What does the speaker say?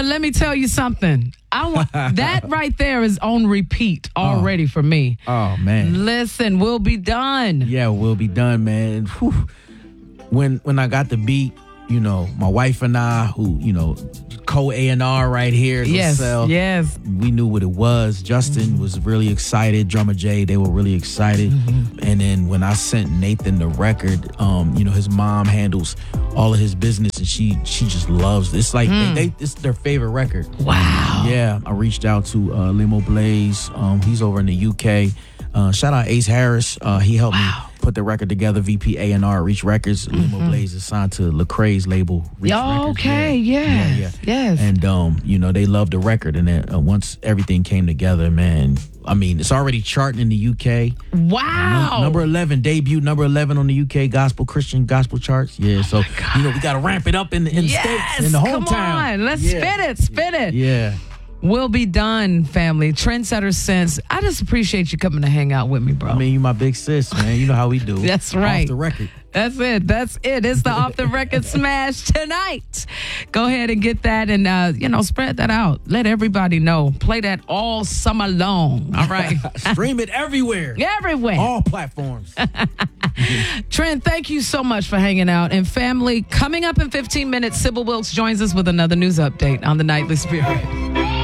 But let me tell you something. I want that right there is on repeat already for me. Oh, man. Listen, We'll Be Done. Yeah, We'll Be Done, man. Whew. When I got the beat, you know, my wife and I, who, you know, co-A&R right here. Yes, Lacelle, yes. we knew what it was. Justin was really excited. Drummer Jay, they were really excited. And then when I sent Nathan the record, you know, his mom handles all of his business, and she just loves it. It's like it's their favorite record. Wow. Yeah, I reached out to Limo Blaze. He's over in the UK. Shout out Ace Harris. He helped me put the record together. VP A&R, Reach Records. Limo Blaze is signed to Lecrae's label, Reach Records. Okay, yes. And you know, they loved the record, and then once everything came together, man, I mean, it's already charting in the UK. Wow. Number 11, debut number 11 on the UK Christian gospel charts. Yeah, so you know, we got to ramp it up in the States, in the hometown. Come on, let's spin it. Yeah. We'll Be Done, family. Trendsetter Sense. I just appreciate you coming to hang out with me, bro. I mean, you my big sis, man. You know how we do. That's right. Off the record. That's it. It's the Off the Record Smash tonight. Go ahead and get that and, you know, spread that out. Let everybody know. Play that all summer long. All right. Stream it everywhere. Everywhere. All platforms. Trent, thank you so much for hanging out. And family, coming up in 15 minutes, Sybil Wilkes joins us with another news update on the Nightly Spirit.